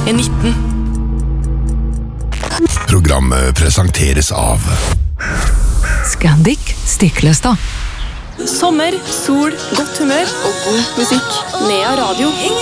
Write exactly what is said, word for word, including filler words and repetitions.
er nitten. Programmet presenteres av Scandic Stiklestad. Sommer, sol, godt humør og god musikk. Nea Radio.